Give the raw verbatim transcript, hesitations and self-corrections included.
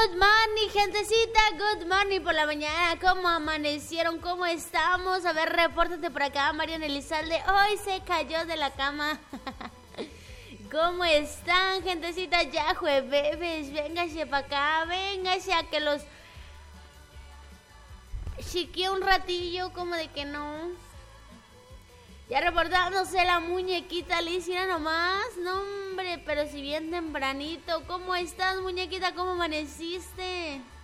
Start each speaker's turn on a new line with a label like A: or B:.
A: Good morning, gentecita, good morning por la mañana. ¿Cómo amanecieron? ¿Cómo estamos? A ver, repórtate por acá, Marian Elizalde. Hoy se cayó de la cama. ¿Cómo están, gentecita? Ya jueves, véngase para acá, véngase a que los chiqué un ratillo, como de que no. Ya reportándose la muñequita Alicia nomás. No, hombre, pero si bien tempranito. ¿Cómo estás, muñequita? ¿Cómo amaneciste?